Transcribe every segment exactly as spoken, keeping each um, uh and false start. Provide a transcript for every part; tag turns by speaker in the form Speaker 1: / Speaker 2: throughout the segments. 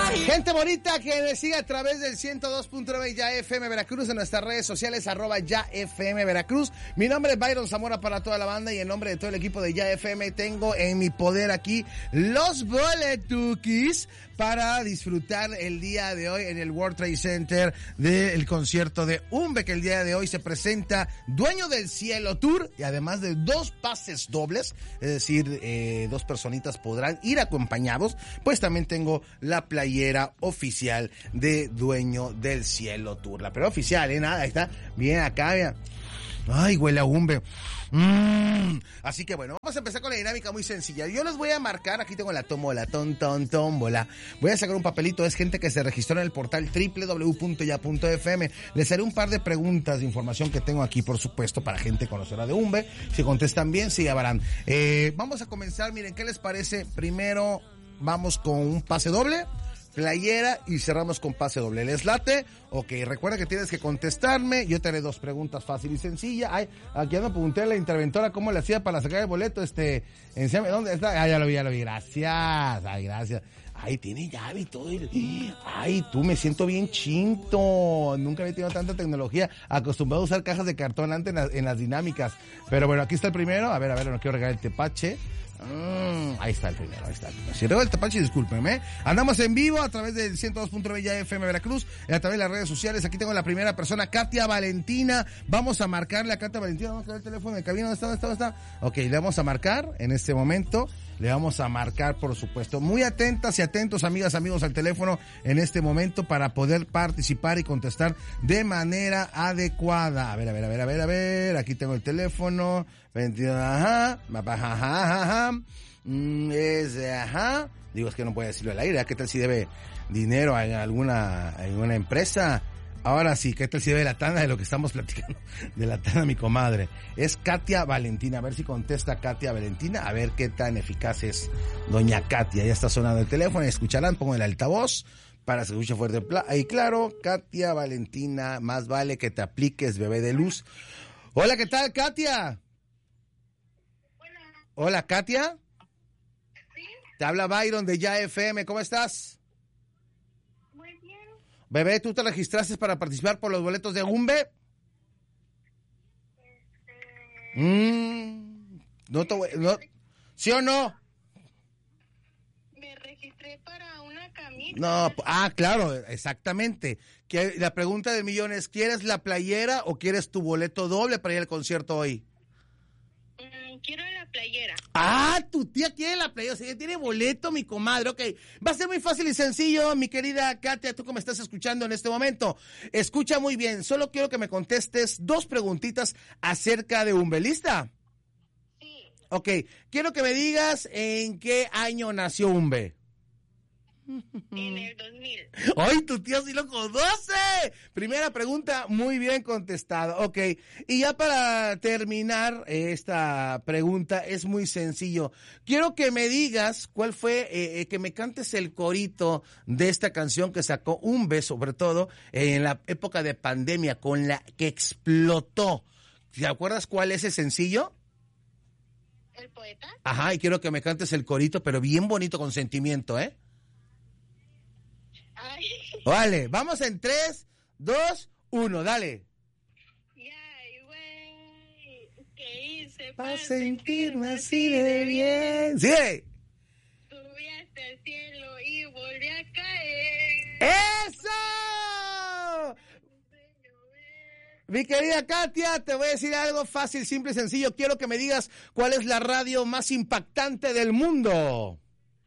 Speaker 1: Gente bonita que me sigue a través del ciento dos punto nueve Ya F M Veracruz, en nuestras redes sociales, arroba Ya F M Veracruz. Mi nombre es Byron Zamora para toda la banda, y en nombre de todo el equipo de Ya F M tengo en mi poder aquí los boletukis para disfrutar el día de hoy en el World Trade Center del concierto de Umbe, que el día de hoy se presenta Dueño del Cielo Tour, y además de dos pases dobles, es decir, eh, dos personitas podrán ir acompañados. Pues también tengo la playera oficial de Dueño del Cielo Tour, la playera oficial, eh, nada, ahí está, bien acá, bien. Ay, huele a Umbe. Mm. Así que bueno, vamos a empezar con la dinámica muy sencilla. Yo les voy a marcar, aquí tengo la tómbola, ton, ton, tómbola. Voy a sacar un papelito, es gente que se registró en el portal doble u doble u doble u punto ya punto f m. Les haré un par de preguntas de información que tengo aquí, por supuesto, para gente conocedora de Umbe. Si contestan bien, sí, ya verán. Eh, vamos a comenzar, miren, ¿qué les parece? Primero, vamos con un pase doble, playera, y cerramos con pase doble. ¿Les late? Ok, recuerda que tienes que contestarme. Yo te haré dos preguntas fácil y sencilla. Ay, aquí ando, pregunté a la interventora cómo le hacía para sacar el boleto. Este, enséñame, ¿dónde está? Ah, ya lo vi, ya lo vi. Gracias. Ay, gracias. Ay, tiene llave y todo. Ay, tú, me siento bien chinto. Nunca había tenido tanta tecnología. Acostumbrado a usar cajas de cartón antes en las, en las dinámicas. Pero bueno, aquí está el primero. A ver, a ver, no quiero regalar el tepache. Mm, ahí está el primero, ahí está el primero. Si rego el tapache, discúlpenme. Andamos en vivo a través del ciento dos punto nueve Ya F M Veracruz, y a través de las redes sociales. Aquí tengo la primera persona, Katia Valentina. Vamos a marcarle a Katia Valentina. Vamos a ver el teléfono de cabina. ¿Dónde está? ¿Dónde está? ¿Dónde está? Ok, le vamos a marcar en este momento. Le vamos a marcar, por supuesto. Muy atentas y atentos, amigas, amigos, al teléfono en este momento para poder participar y contestar de manera adecuada. A ver, a ver, a ver, a ver, a ver. Aquí tengo el teléfono. Ajá, ajá, ajá, ajá. Mm, es, ajá. Digo, es que no puedo decirlo al aire. ¿Qué tal si debe dinero a alguna, a alguna empresa? Ahora sí, ¿qué tal si debe la tanda de lo que estamos platicando? De la tanda, mi comadre. Es Katia Valentina. A ver si contesta Katia Valentina. A ver qué tan eficaz es doña Katia. Ya está sonando el teléfono. Escucharán, pongo el altavoz para que se escuche fuerte. Ahí, claro, Katia Valentina. Más vale que te apliques, bebé de luz. Hola, ¿qué tal, Katia?
Speaker 2: Hola.
Speaker 1: Hola, Katia.
Speaker 2: ¿Sí?
Speaker 1: Te habla Byron de Ya F M. ¿Cómo estás?
Speaker 2: Muy bien.
Speaker 1: Bebé, ¿tú te registraste para participar por los boletos de Umbe?
Speaker 2: Este...
Speaker 1: Mm, no te voy, no, ¿sí o no?
Speaker 2: Me registré para una camisa.
Speaker 1: No, ah, claro, exactamente. Que la pregunta del millón es, ¿quieres la playera o quieres tu boleto doble para ir al concierto hoy?
Speaker 2: Mm, quiero la playera.
Speaker 1: Ah, tu tía quiere la playera, o sea, ella tiene boleto, mi comadre. Ok, va a ser muy fácil y sencillo, mi querida Katia, tú que me estás escuchando en este momento. Escucha muy bien, solo quiero que me contestes dos preguntitas acerca de Umbe. ¿Lista?
Speaker 2: Sí.
Speaker 1: Ok, quiero que me digas en qué año nació Umbe.
Speaker 2: En el dos mil.
Speaker 1: ¡Ay, tu tío sí lo conoce! Primera pregunta, muy bien contestada. Ok, y ya para terminar esta pregunta, es muy sencillo. Quiero que me digas cuál fue, eh, que me cantes el corito de esta canción que sacó Umbe, sobre todo en la época de pandemia, con la que explotó. ¿Te acuerdas cuál es el sencillo?
Speaker 2: ¿El poeta?
Speaker 1: Ajá, y quiero que me cantes el corito, pero bien bonito, con sentimiento, ¿eh?
Speaker 2: Ay.
Speaker 1: Vale, vamos en tres, dos, uno, dale.
Speaker 2: Ay, güey, ¿qué hice
Speaker 1: Para sentirme así de bien. ¡Sí!
Speaker 2: Subí hasta el cielo y volví a caer.
Speaker 1: ¡Eso! Mi querida Katia, te voy a decir algo fácil, simple y sencillo. Quiero que me digas cuál es la radio más impactante del mundo.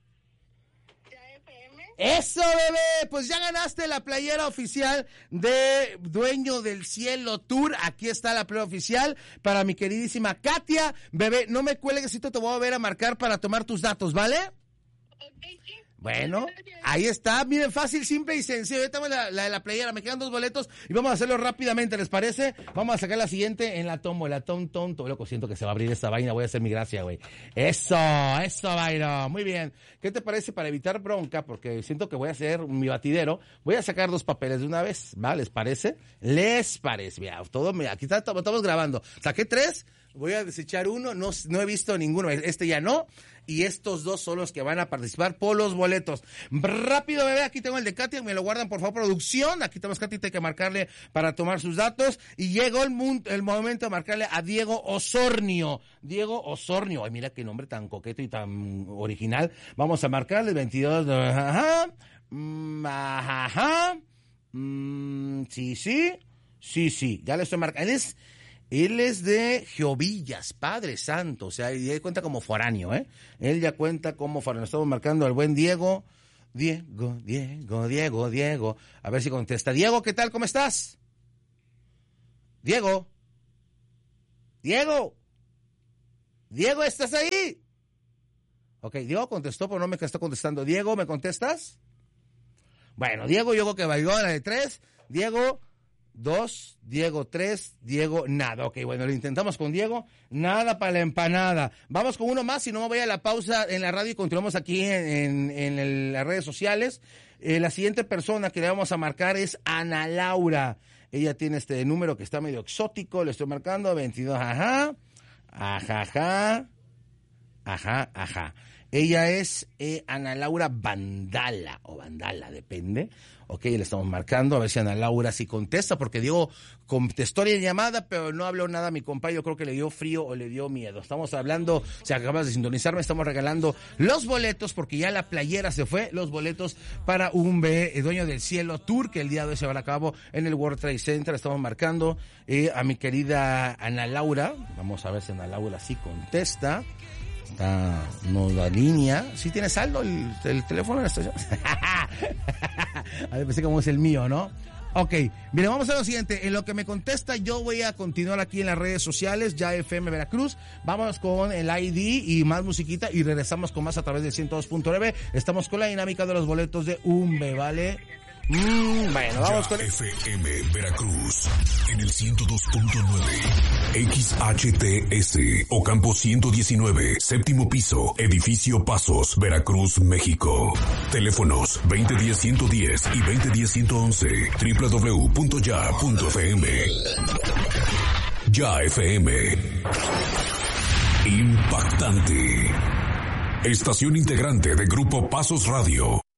Speaker 1: ¡Eso, bebé! Pues ya ganaste la playera oficial de Dueño del Cielo Tour. Aquí está la playera oficial para mi queridísima Katia. Bebé, no me cuelgues, si te voy a volver a marcar para tomar tus datos, ¿vale?
Speaker 2: Ok, sí.
Speaker 1: Bueno, ahí está, miren, fácil, simple y sencillo. Ahorita vamos la, la de la playera, me quedan dos boletos y vamos a hacerlo rápidamente, ¿les parece? Vamos a sacar la siguiente en la tomo, la tom, tom, todo loco, siento que se va a abrir esta vaina, voy a hacer mi gracia, güey. Eso, eso, Byron, muy bien. ¿Qué te parece para evitar bronca? Porque siento que voy a hacer mi batidero, voy a sacar dos papeles de una vez, ¿va? ¿Les parece? ¿Les parece? Mira, todo, mira, aquí está, estamos grabando. Saqué tres, Voy a desechar uno, no, no he visto ninguno, este ya no, y estos dos son los que van a participar por los boletos. Rápido, bebé, aquí tengo el de Katy, me lo guardan por favor, producción, aquí tenemos Katy, hay que marcarle para tomar sus datos, y llegó el, mundo, el momento de marcarle a Diego Osornio, Diego Osornio, ay mira qué nombre tan coqueto y tan original, vamos a marcarle veintidós, ajá, mm, ajá, ajá, mm, sí, sí, sí, sí, ya le estoy marcando, él es... Él es de Giovillas, Padre Santo, o sea, él cuenta como foráneo, ¿eh? Él ya cuenta como foráneo. Estamos marcando al buen Diego. Diego, Diego, Diego, Diego. A ver si contesta. Diego, ¿qué tal? ¿Cómo estás? Diego. Diego. Diego, ¿estás ahí? Ok, Diego contestó, pero no me está contestando. Diego, ¿me contestas? Bueno, Diego, yo creo que bailó a la de tres. Diego... Dos, Diego tres, Diego nada. Ok, bueno, lo intentamos con Diego, nada para la empanada. Vamos con uno más, si no me voy a la pausa en la radio y continuamos aquí en, en, en el, las redes sociales. Eh, la siguiente persona que le vamos a marcar es Ana Laura. Ella tiene este número que está medio exótico, le estoy marcando, veintidós, ajá, ajá, ajá, ajá, ajá. Ella es eh, Ana Laura Vandala, o Vandala, depende. Ok, le estamos marcando, a ver si Ana Laura sí contesta, porque Diego contestó la llamada, pero no habló nada a mi compa. Yo creo que le dio frío o le dio miedo. Estamos hablando, si acabas de sintonizarme, estamos regalando los boletos, porque ya la playera se fue, los boletos para un B, eh, Dueño del Cielo Tour, que el día de hoy se va a cabo en el World Trade Center. Estamos marcando eh, a mi querida Ana Laura. Vamos a ver si Ana Laura sí contesta. Está, no da línea. ¿Sí tiene saldo el, el teléfono de la estación? A ver, pensé como es el mío, ¿no? Ok, mire, vamos a lo siguiente. En lo que me contesta, yo voy a continuar aquí en las redes sociales, Ya F M Veracruz. Vámonos con el I D y más musiquita y regresamos con más a través del ciento dos punto nueve. Estamos con la dinámica de los boletos de Umbe, ¿vale? Mm, bueno, vamos
Speaker 3: Ya
Speaker 1: con...
Speaker 3: F M Veracruz en el ciento dos punto nueve, X H T S, Ocampo ciento diecinueve, séptimo piso, edificio Pasos, Veracruz, México. Teléfonos veinte diez ciento diez y veinte diez ciento once, doble u doble u doble u punto ya punto f m. Ya F M. Impactante. Estación integrante de Grupo Pasos Radio.